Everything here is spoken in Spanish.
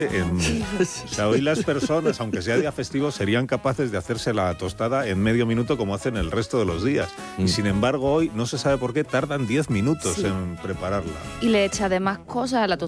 O sea, hoy las personas, aunque sea día festivo, serían capaces de hacerse la tostada en medio minuto como hacen el resto de los días. Y sin embargo, hoy no se sabe por qué tardan 10 minutos en prepararla. Y le echa además cosas a la tostada.